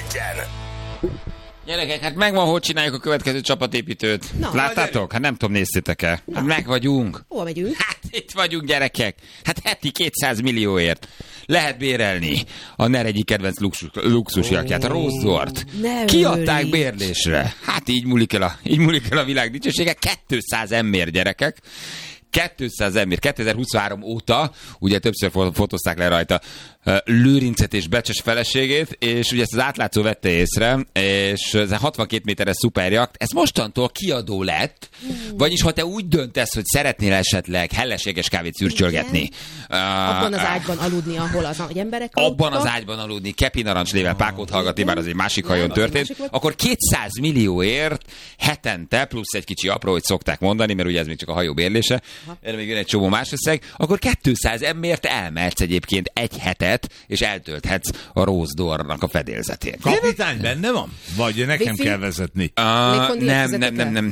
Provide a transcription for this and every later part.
Egy-en. Gyerekek, hát megvan, hogy csináljuk a következő csapatépítőt. Na, láttátok? Hát nem tudom, néztétek-e. Hát meg vagyunk. Hova megyünk? Hát itt vagyunk, gyerekek. Hát heti 200 millióért lehet bérelni a NER egyik kedvenc luxusjakját, a Rose-Zort. Kiadták bérlésre. Hát így múlik el a világ dicsősége. 200 emmér, gyerekek. 200 emmér. 2023 óta, ugye többször fotózták le rajta Lőrincet és Becses feleségét, és ugye ezt az átlátszó vette észre, és ez a 62 méteres szuperjakt, ez mostantól kiadó lett, vagyis ha te úgy döntesz, hogy szeretnél esetleg hellességes kávét szürcsölgetni. Abban az ágyban aludni, ahol az emberek aludtak. Abban az ágyban aludni, Kepi narancslével pákót hallgatni, bár az egy másik hajón történt, akkor 200 millióért hetente, plusz egy kicsi apró, hogy szokták mondani, mert ugye ez még csak a hajó bérlése, erre még jön egy csomó más összeg, akkor 200 emmért elmehetsz egyébként egy hetet, és eltölthetsz a Rose-Dornak a fedélzetén. Kapitány benne van? Vagy nekem kell vezetni? Nem.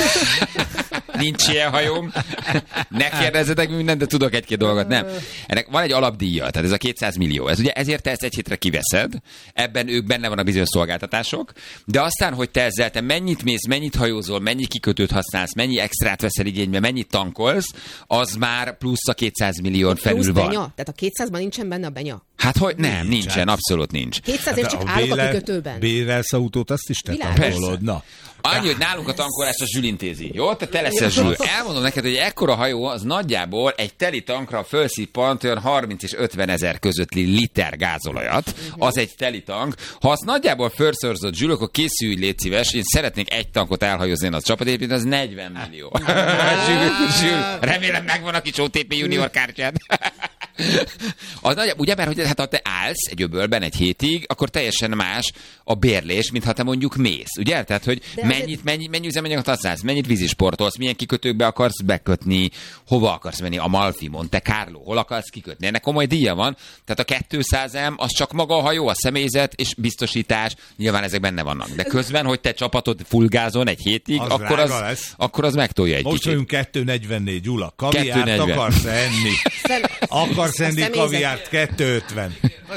Nincs ilyen hajóm. Ne kérdezzetek mindent, de tudok egy-két dolgot. Nem. Ennek van egy alapdíja, tehát ez a 200 millió. Ez ugye ezért te ezt egy hétre kiveszed, ebben ők benne vannak bizonyos szolgáltatások, de aztán, hogy te mennyit mész, mennyit hajózol, mennyi kikötőt használsz, mennyi extrát veszel igénybe, mennyit tankolsz, az már plusz a 200 millión felül van. Benya? Tehát a 200-ban nincsen benne a benya? Hát hogy nem, nincsen, abszolút nincs. 200-ért csak állok a kikötőben. Bérelsz autót, azt is te tankolod. Na. Annyi, hogy nálunk a tankolást a Zsül intézi. Jó? Te leszel Zsül. Elmondom neked, hogy ekkora hajó az nagyjából egy teli tankra fölszippant olyan 30 és 50 ezer közötti liter gázolajat. Az egy teli tank. Ha azt nagyjából felszorzott Zsül, akkor készülj, légy szíves. Én szeretnék egy tankot elhajózni az csapatépítőn, az 40 millió. Zsül, remélem megvan a kis OTP junior kártyád. Az nagy, ugye, mert hogy hát, ha te állsz egy öbölben egy hétig, akkor teljesen más a bérlés, mint ha te mondjuk mész, ugye? Tehát, hogy mennyi üzemanyagot használsz, mennyit vízisportolsz, milyen kikötőkbe akarsz bekötni, hova akarsz menni, a Malfi, Monte Carlo, hol akarsz kikötni. Ennek komoly díja van, tehát a 200M az csak maga a hajó, a személyzet és biztosítás, nyilván ezek benne vannak. De közben, hogy te csapatod fullgázon egy hétig, akkor az megtolja egy most kicsit. Most 2,44, Gyula, kaviárt akarsz enni? Akarsz enni kaviárt 2,50.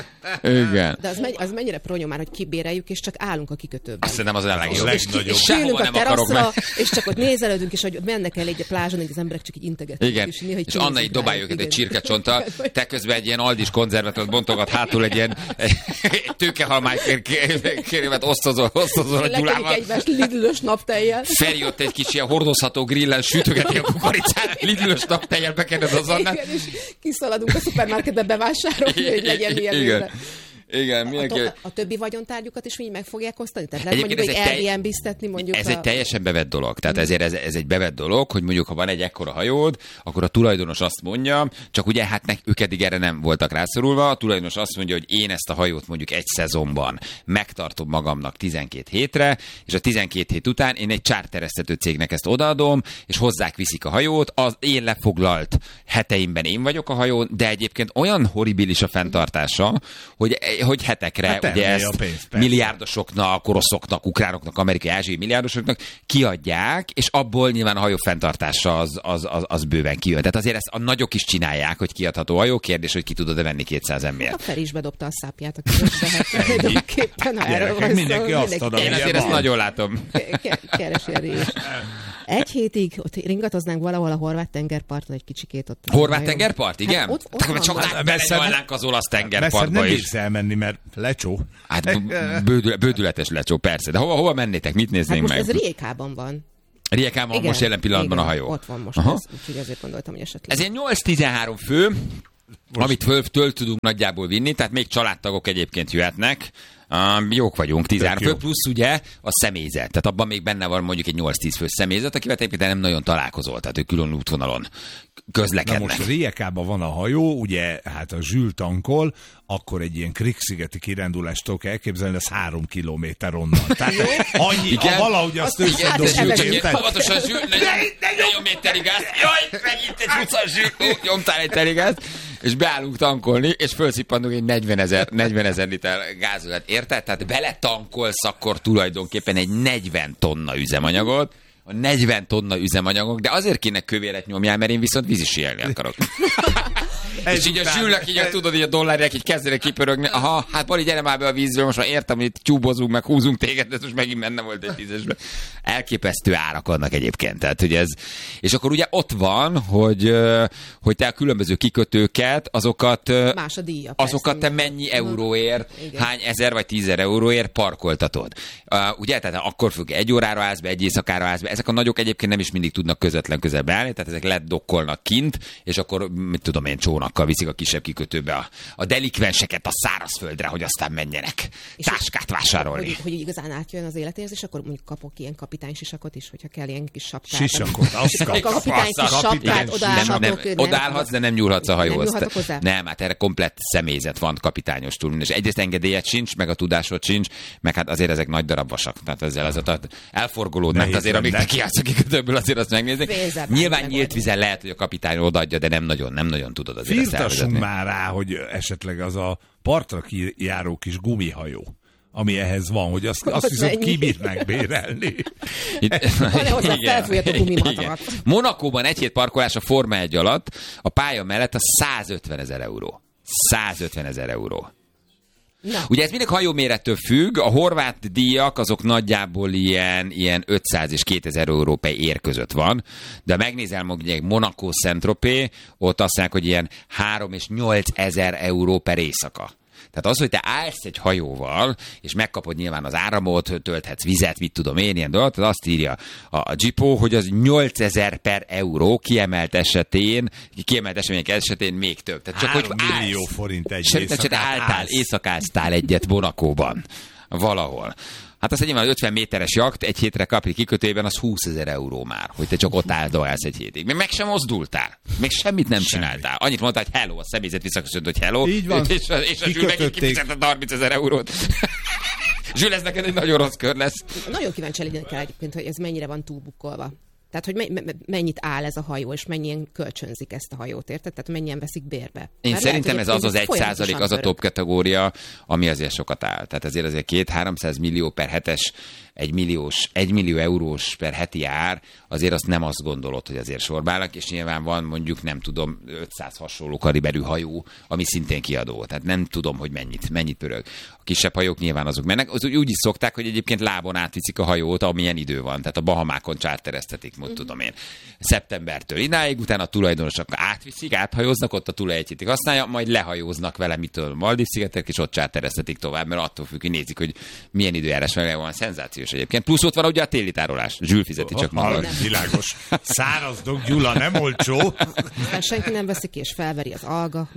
Igen. De az mennyire pronyó már, hogy kibéreljük, és csak állunk a kikötőben. Azt szerintem az a legjobb. És ülünk a teraszra, és csak ott nézelődünk, és hogy mennek el egy a plázson, hogy az emberek csak így integetnek. Igen, és Anna így dobálja őket egy csirkecsonttal, te közben egy ilyen Aldis konzervet bontogat hátul egy ilyen tőkehalmány kérőmet osztozol a Gyulával. Lekerik egymást Lidl-ös naptejjel. Feri ott egy kicsi hordozható grillen sütögeti a kukoricát, Lidl-ös naptejjel bekened az Annát. Igen, és kiszaladunk a szupermarketbe bevásárolni, hogy legyen ilyen igen. Igen, a többi vagyontárgyukat is így meg fogják osztani? Tehát lehet mondjuk, hogy Airbnb-ztetni mondjuk ez egy teljesen bevett dolog. Tehát ezért ez egy bevett dolog, hogy mondjuk, ha van egy ekkora hajód, akkor a tulajdonos azt mondja, csak ugye hát ők eddig erre nem voltak rászorulva, a tulajdonos azt mondja, hogy én ezt a hajót mondjuk egy szezonban megtartom magamnak 12 hétre, és a 12 hét után én egy chartereztető cégnek ezt odaadom, és hozzák viszik a hajót, az én lefoglalt heteimben én vagyok a hajón, de egyébként olyan horribilis a fenntartása, hogy hetekre, hát ugye ezt milliárdosoknak, oroszoknak, ukránoknak, amerikai, ázsiai milliárdosoknak kiadják, és abból nyilván a hajó fenntartása az bőven kijön. Tehát azért ezt a nagyok is csinálják, hogy kiadható hajó, kérdés, hogy ki tudod-e venni 200 emmért. A Feri is bedobta a szápját a közösbe, tulajdonképpen erről van szó. Mindenki azt adom. Én azért ezt nagyon látom. Keresérni is. Egy hétig ott ringatoznánk valahol a horvát tengerparton egy kicsikét ott. Horvát tengerpart, igen? Hát ott csak belenyolnánk az olasz tengerpartba nem is. bírsz elmenni, mert lecsó. Hát bődületes lecsó, persze. De hova mennétek? Mit néznénk hát most meg? Ez Riekában van. Riekában van most jelen pillanatban a hajó. Ott van most ez, úgyhogy azért gondoltam, hogy esetleg. Ez ilyen 8-13 fő, amit föl tudunk nagyjából vinni, tehát még családtagok egyébként jöhetnek. Jók vagyunk, 13 fő, plusz ugye a személyzet. Tehát abban még benne van mondjuk egy 8-10 fő személyzet, akivel egyébként nem nagyon találkozol, tehát ő külön útvonalon közlekednek. Na most Rijekában van a hajó, ugye hát a Zsül tankol, akkor egy ilyen Krikszigeti kirándulástól kell elképzelni, ez 3 kilométer onnan. Tehát annyi, valahogy azt összedobjuk. Óvatosan Zsül, ne nyomj egy teligázt. Jaj, megint egy 20-as Zsül, nyomtál egy teligázt. És beállunk tankolni, és fölszippantunk egy 40 ezer liter gázolajat. Érted? Tehát beletankolsz akkor tulajdonképpen egy 40 tonna üzemanyagot, a 40 tonna üzemanyagok, de azért kéne kövéret nyomjál, mert én viszont vízisíjelni akarok. És így a Zsülnek így, tudod, hogy a dollárják így kezdenek kipörögni. Aha, hát Bali, gyere már be a vízből, most már értem, hogy itt tyúbozunk, meg húzunk téged, de most megint benne volt egy 10-esbe. Elképesztő árak vannak egyébként. Tehát, hogy ez... És akkor ugye ott van, hogy te a különböző kikötőket, azokat te mennyi euróért, hány ezer vagy 10 000 euróért parkoltatod. Ugye, tehát akkor függ, 1 órára állsz be, 1 éjszakára állsz be. Ezek a nagyok egyébként nem is mindig tudnak közvetlen közelbe állni, tehát ezek ledokkolnak kint, és akkor, mit tudom én, csónakkal viszik a kisebb kikötőbe a delikvenseket a szárazföldre, hogy aztán menjenek táskát vásárolni. Hogy igazán átjön az életérzés, akkor mondjuk kapok ilyen kapitánysisakot is, hogyha kell ilyen kis sapkát. Sisakot, azt kapsz. Kapitány kis sapkát, odaállhatok. Odaállhatsz, de nem nyúlhatsz a hajóhoz. Nem, nem, hát erre komplett személyzet van kapitányostól. És egyrészt engedélyed sincs, meg a tudásod sincs, meg hát azért ezek nagy darab vasak. Tehát ezzel az elforgolódnak azért, amíg te kiállsz a kikötőből, azért azt megnézni. Nyilván nyílt vizen lehet, hogy a kapitány odaadja, de nem nagyon tudod azért ezt elvezetni. Firtassunk már rá, hogy esetleg az a partra kijáró kis gumihajó, ami ehhez van, hogy azt viszont kibírnánk bérelni. Monakóban egy hét parkolás a Forma 1 alatt a pálya mellett a 150 000 euró. 150 000 euró. Na. Ugye ez mindig hajómérettől függ, a horvát díjak azok nagyjából ilyen 500 és 2000 euró per ér között van, de megnézel mondjuk Monaco Saint-Tropez, ott azt mondják, hogy ilyen 3 és 8 000 euró per éjszaka. Tehát az, hogy te állsz egy hajóval, és megkapod nyilván az áramot, tölthetsz vizet, mit tudom én, ilyen dolgot, azt írja a GIPO, hogy az 8000 per euró kiemelt események esetén még több. Tehát csak 3 millió forint egy éjszakáztál egyet Monakóban. Valahol. Hát azt nyilván 50 méteres jakt egy hétre kapni kikötőjében, az 20 000 euró már, hogy te csak ott áldogálsz egy hétig. Még meg sem mozdultál. Még semmit nem csináltál. Annyit mondtál, hogy hello, a személyzet visszaköszönt, hogy hello. Így van. És a Zsül megint kifizetett 30 000 eurót. Zsül, ez neked egy nagyon rossz kör lesz. Nagyon kíváncsi lennék el egyébként, hogy ez mennyire van túlbukkolva. Tehát, hogy mennyit áll ez a hajó, és mennyien kölcsönzik ezt a hajót, érted? Tehát mennyien veszik bérbe. Én szerintem ez az 1%, az a top kategória, ami azért sokat áll. Tehát azért 200-300 millió per hetes, 1 millió eurós per heti ár, azért azt nem azt gondolod, hogy azért sorba állnak, és nyilván van mondjuk, nem tudom, 500 hasonló kaliberű hajó, ami szintén kiadó. Tehát nem tudom, hogy mennyit pörög. A kisebb hajók nyilván azok mennek. Az úgy is szokták, hogy egyébként lábon átviszik a hajót, amilyen idő van. Tehát a Bahamákon csártereztetik, tudom én, szeptembertől idáig, utána a tulajdonosok átviszik, áthajóznak, ott a tulaj egy hétig használja, majd lehajóznak vele, mitől Maldív-szigetek, és ott csártereztetik tovább, mert attól függ, hogy nézik, hogy milyen időjárás van, szenzációs egyébként. Plusz ott van ugye a téli tárolás. Zsül fizeti csak maga. Világos. Szárazdok, Gyula, nem olcsó. Senki nem veszik ki, és felveri az alga,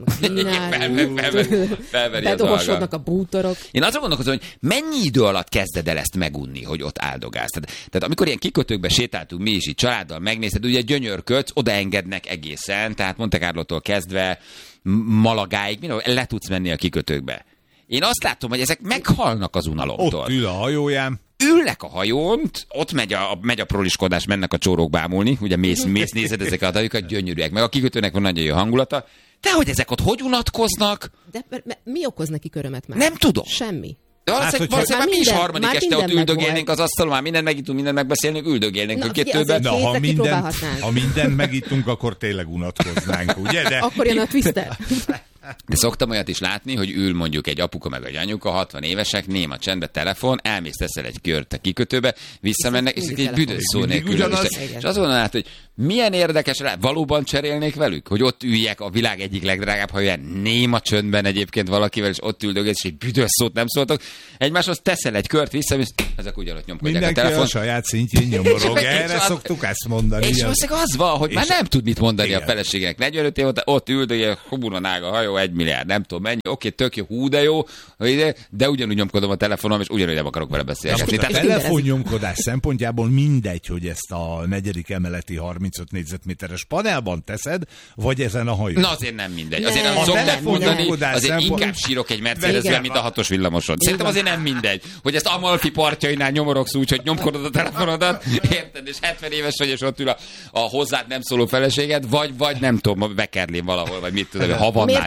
felveri bedohosodnak a bútorok. Én azra gondolkozom, hogy mennyi idő alatt kezded el ezt megunni, hogy ott áldogálsz. Tehát amikor ilyen kikötőkbe sétáltunk mi is így családdal, megnézed, ugye gyönyörködsz, odaengednek egészen, tehát Monte Carlótól kezdve Malagáig, le tudsz menni a kikötőkbe. Én azt látom, hogy ezek meghalnak az unalomtól. Ott ül a hajóján. Ülnek a hajón, ott megy a proliskodás, mennek a csórok bámulni, ugye mész nézed ezeket a hajókat, gyönyörűek, meg a kikötőnek van nagyon jó hangulata. De hogy ezek ott hogy unatkoznak? De mi okoz neki örömet már? Nem tudom. Semmi. De valószínűleg mi is harmadik este ott üldögélnénk az asztalon, már mindent megittunk, mindent megbeszélnénk, üldögélnénk a kettőben. Ha mindent megittunk, akkor tényleg unatkoznánk, ugye? De... Akkor jön a twister. De szoktam olyat is látni, hogy ül mondjuk egy apuka meg egy anyuka, 60 évesek, néma csendbe, telefon, elmész teszel egy kört a kikötőbe, visszamennek, és egy büdös szó nélkül. És azt mondanád, hogy milyen érdekes, valóban cserélnék velük, hogy ott üljek a világ egyik legdrágább hajóján, néma csöndben egyébként valakivel, és ott üldögélsz, és egy büdös szót nem szóltok. Egymáshoz teszel egy kört, visszamész, ezek ugyanott nyomkodják a telefon. Mindenki a saját szintjén nyomorog, erre szoktuk ezt mondani. És valószínűleg az van, hogy már nem tud mit mondani a feleségének. 45 év ott üldögél, hobuna a hajó, 1 milliárd, nem tudom mennyi, oké, tök jó, hú, de jó, de ugyanúgy nyomkodom a telefonom, és ugyanúgy nem akarok vele beszélgetni. A telefonnyomkodás szempontjából mindegy, hogy ezt a 4. emeleti 35 négyzetméteres panelban teszed, vagy ezen a hajón. Na azért nem mindegy. Azért nem szokták mondani, azért inkább sírok egy Mercedesben, mint a 6-os villamoson. Szerintem azért nem mindegy, hogy ezt Amalfi partjainál nyomorogsz úgy, hogy nyomkodod a telefonodat, érted, és 70 éves vagy, és ott ül a hozzád nem szóló feleséged, vagy nem tudom, Vekerlén valahol, vagy mit tudom, Havannán.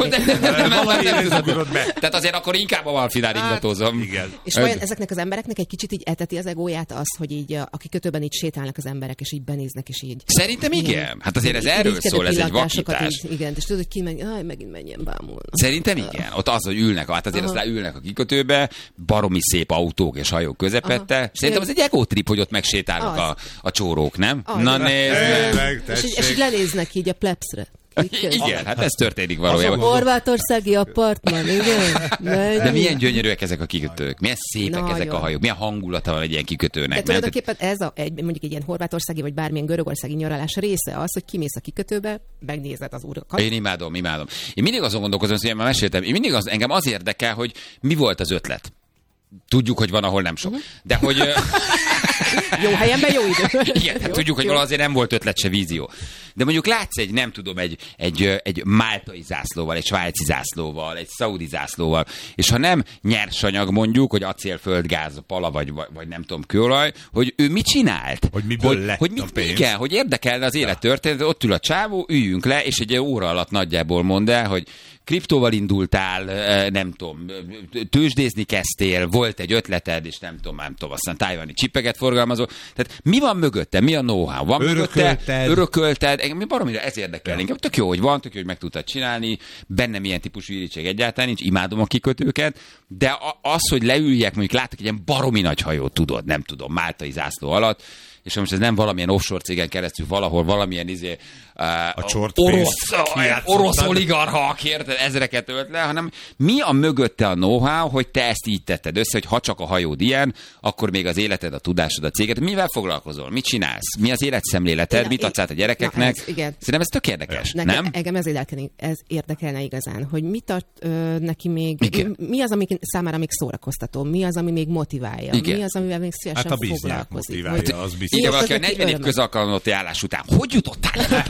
Tehát azért akkor inkább a Malfinál ingatózom. És vajon ezeknek az embereknek egy kicsit így eteti az egóját az, hogy így a kikötőben így sétálnak az emberek, és így benéznek, és és így. Szerintem igen. Hát azért ez erről szól, ez egy vakítás. Igen, és tudod, hogy megint menjen bámulna. Szerintem igen. Ott az, hogy ülnek, hát azért azt ülnek a kikötőbe, baromi szép autók és hajók közepette. Szerintem az egy egotrip, hogy ott megsétálnak a csórók, nem? Na nézd meg. És így lenéznek így a plebszre. Igen, hát ez történik valójában. Horvátországi apartman, igen. De milyen gyönyörűek ezek a kikötők, milyen szépek ezek a hajók, milyen hangulata van egy ilyen kikötőnek. De tulajdonképpen ez mondjuk egy ilyen horvátországi vagy bármilyen görögországi nyaralás része az, hogy kimész a kikötőbe, megnézed az urakat. Én imádom. Én mindig azon gondolkozom, hogy már meséltem, engem az érdekel, hogy mi volt az ötlet. Tudjuk, hogy van, ahol nem sok. De hogy... Jó helyenben, jó idő. Igen, hát tudjuk, hogy valahogy azért nem volt ötlet se vízió. De mondjuk látsz egy máltai zászlóval, egy svájci zászlóval, egy szaudi zászlóval, és ha nem nyersanyag mondjuk, hogy acél, földgáz, pala, vagy nem tudom, kőolaj, hogy ő mit csinált? Hogy miből lett a pénz? Igen, hogy érdekelne az élettörténet, ott ül a csávó, üljünk le, és egy óra alatt nagyjából mondd el, hogy kriptóval indultál, nem tudom, tőzsdézni kezdtél, volt egy ötleted, és nem tudom, aztán tájvani csipeget forgalmazol. Tehát mi van mögötte? Mi a know-how? Van örökölted? Engem baromira ez érdekel. Engem tök jó, hogy van, tök jó, hogy meg tudtad csinálni, bennem ilyen típusú irítség egyáltalán nincs, imádom a kikötőket, de az, hogy leüljek, mondjuk látok egy ilyen baromi nagy hajót, tudod, nem tudom, máltai zászló alatt, és most ez nem valamilyen offshore cégen keresztül valahol valamilyen orosz oligarcha, érted, ezreket ölt le, hanem mi a mögötte a know-how, hogy te ezt így tetted össze, hogy ha csak a hajód ilyen, akkor még az életed, a tudásod, a céged, mivel foglalkozol, mit csinálsz, mi az életszemléleted, mit adsz át a gyerekeknek. Szerintem ez tök érdekes, nem? Engem ez érdekelne igazán, hogy mit tart neki még, mi az, ami számára még szórakoztató, mi az, ami még motiválja, mi az, amivel még szívesen foglalkozik. Igen, valaki a 40. közalkalmazotti állás után. Hogy jutottál?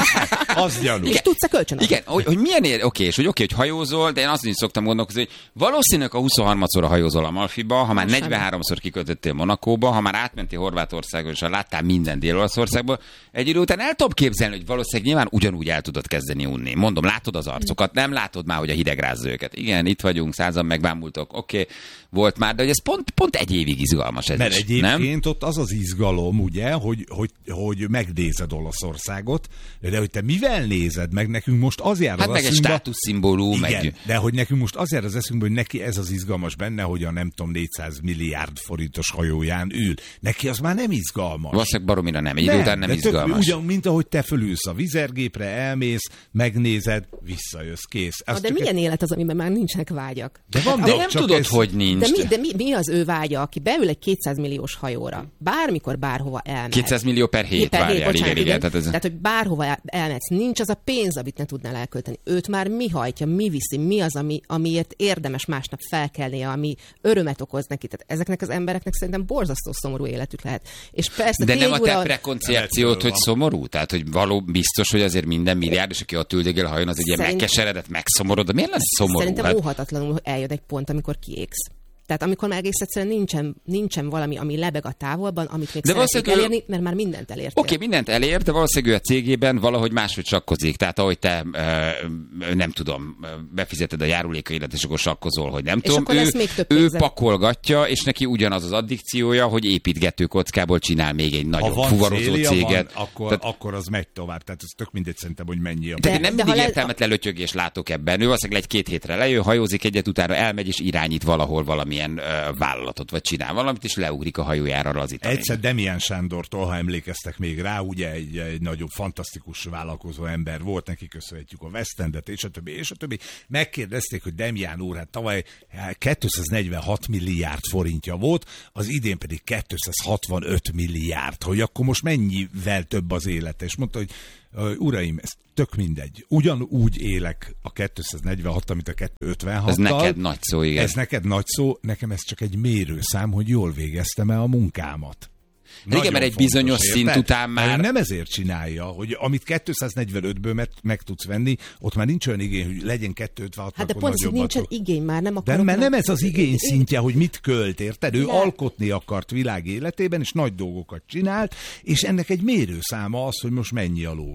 Az gyanús. És tudsz-e kölcsönadni? Igen, hogy milyen hogy hajózol, de én azt is szoktam gondolkozni, hogy valószínűleg a 23-szor hajózol Amalfiba, ha már 43-szor kikötöttél Monakóba, ha már átmentél Horvátországon, és láttál minden Dél-Olaszországból, egy idő után el tudom képzelni, hogy valószínűleg nyilván ugyanúgy el tudod kezdeni unni. Mondom, látod az arcokat, nem látod már, hogy a hideg rázza őket. Igen, itt vagyunk, 100-an megbámultok, oké, volt már, de hogy ez pont egy évig izgalmas ez. Mert is, egyébként ott az izgalom, ugye, hogy megnézed Olaszországot, de hogy te mivel nézed meg, nekünk most az jár az meg egy státuszszimbólum. De hogy nekünk most az jár az eszünkbe, hogy neki ez az izgalmas benne, hogy a nem tudom 400 milliárd forintos hajóján ül. Neki az már nem izgalmas. Valószínűleg baromira nem, egy idő után nem izgalmas. Ugyan, mint ahogy te fölülsz a vizergépre, elmész, megnézed, visszajössz, kész. De milyen élet az, amiben már nincsenek vágyak? De nem tudod, hogy nincs. De mi az ő vágya, aki beül egy 200 milliós hajóra? Bármikor, bárhova elmegy. 200 millió per hét, várjál, igen. Tehát, hogy bárhova elmehetsz, nincs az a pénz, amit ne tudnál elkölteni. Őt már mi hajtja, mi viszi, mi az, amiért érdemes másnap felkelnie, ami örömet okoz neki. Tehát ezeknek az embereknek szerintem borzasztó szomorú életük lehet. És persze, de nem a te prekoncepciót, hogy szomorú? Tehát, hogy biztos, hogy azért minden milliárd, és aki ott üldögél a hajón, az egy ilyen megkeseredett, megszomorod. De miért lesz szomorú? Szerintem óhatatlanul eljön egy pont, amikor kiégsz. Tehát amikor már egész egyszerűen nincsen valami, ami lebeg a távolban, amit még szeretnék elérni, mert már mindent elértél. Oké, mindent elért, de valószínűleg ő a cégében valahogy máshogy sakkozik. Tehát ahogy te, nem tudom, befizeted a járulékaidat, és akkor sakkozol, hogy nem és tudom. Ő pakolgatja, és neki ugyanaz az addikciója, hogy építgető kockából csinál még egy nagyobb fuvarozó céget. Akkor az megy tovább. Tehát ez tök mindegy szerintem, hogy mennyi a... Tehát nem mindig értelmetlen lötyögés látok ebben. Ő valószínűleg egy-két hétre lejön, hajózik egyet, utána elmegy és irányít valahol valami vállalatot, vagy csinál valamit, és leugrik a hajójára az Italin. Egyszer Demián Sándortól, ha emlékeztek még rá, ugye egy nagyobb fantasztikus vállalkozó ember volt, neki köszönhetjük a West Endet, és a többi. Megkérdezték, hogy Demián úr, hát tavaly 246 milliárd forintja volt, az idén pedig 265 milliárd, hogy akkor most mennyivel több az élet, és mondta, hogy uraim, ez tök mindegy. Ugyanúgy élek a 246, amit a 256-tal. Ez neked nagy szó, igen. Ez neked nagy szó, nekem ez csak egy mérőszám, hogy jól végeztem el a munkámat. Igen, mert egy bizonyos szint után már... Nem ezért csinálja, hogy amit 245-ből meg tudsz venni, ott már nincs olyan igény, hogy legyen 256. Hát de pont nincsen igény már, nem akarok... De mert nem ez az igény szintje, hogy mit költ, érted? Ő alkotni akart világ életében, és nagy dolgokat csinált, és ennek egy mérőszáma az, hogy most mennyi a lóvém.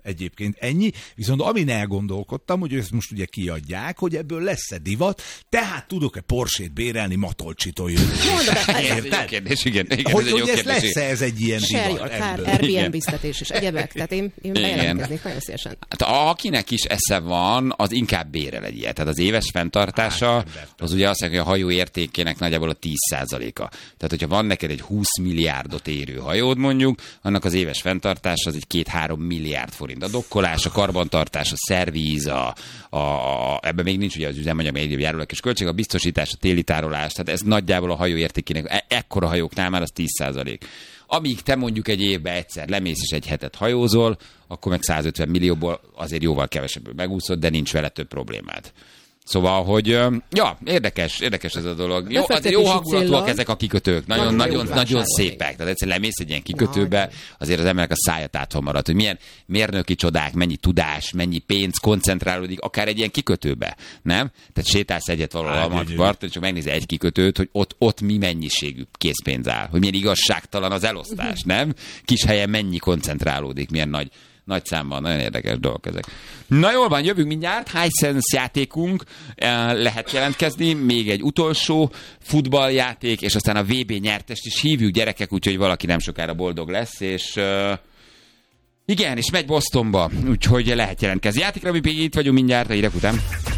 egyébként ennyi. Viszont amin elgondolkodtam, hogy ezt most ugye kiadják, hogy ebből lesz-e divat, tehát tudok-e Porsét bérelni Matolcsitól jövő. Érted? Kérdés, igen, hogy ez lesz-e ez egy ilyen divat? Airbnb-ztetés és egyebek, tehát én bejelentkeznék nagyon szívesen. Hát, akinek is esze van, az inkább bérel egy ilyet. Tehát az éves fenntartása, az ugye azt mondja, hogy a hajó értékének nagyjából a 10%-a. Tehát, hogyha van neked egy 20 milliárdot érő hajód mondjuk, annak az éves fenntartása az egy 2-3 milliárd forint. A dokkolás, a karbantartás, a szervíz, ebben még nincs ugye az üzemanyag, még egyéb járulagos költség, a biztosítás, a téli tárolás, tehát ez nagyjából a hajó értékének, ekkora hajóknál már az 10%. Amíg te mondjuk egy évben egyszer lemész és egy hetet hajózol, akkor meg 150 millióból azért jóval kevesebből megúszod, de nincs vele több problémád. Szóval, hogy ja, érdekes ez a dolog. Jó hangulatúak ezek a kikötők, nagyon szépek. Tehát egyszer lemész egy ilyen kikötőbe, azért az emberek a száját áthol marad, hogy milyen mérnöki csodák, mennyi tudás, mennyi pénz koncentrálódik, akár egy ilyen kikötőbe, nem? Tehát sétálsz egyet valahol a parton, és megnézi egy kikötőt, hogy ott mi mennyiségű készpénz áll, hogy milyen igazságtalan az elosztás, nem? Kis helyen mennyi koncentrálódik, milyen nagy számban, nagyon érdekes dolgok ezek. Na jól van, jövünk mindjárt, Hisense játékunk, lehet jelentkezni, még egy utolsó futballjáték, és aztán a VB nyertest is hívjuk, gyerekek, úgyhogy valaki nem sokára boldog lesz, és igen, és megy Bostonba, úgyhogy lehet jelentkezni. Játékra mi még itt vagyunk mindjárt, a hírek után.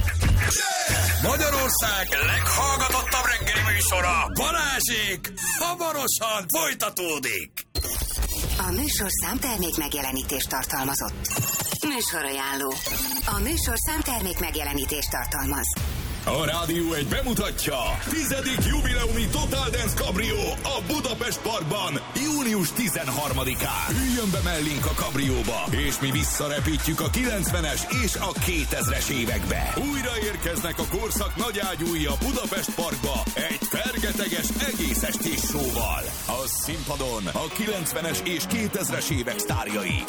Magyarország leghallgatottabb reggeli műsora, Balázsék, hamarosan folytatódik. A műsorszám termék megjelenítést tartalmazott. Műsorajánló. A műsorszám termék megjelenítést tartalmaz. A Rádió 1 bemutatja 10. jubileumi Total Dance Cabrio a Budapest Parkban június 13-án. Üljön be mellénk a kabrióba, és mi visszarepítjük a 90-es és a 2000-es évekbe. Újra érkeznek a korszak nagyágyúi a Budapest Parkba egy fergeteges egész estés showval. A színpadon a 90-es és 2000-es évek sztárjai.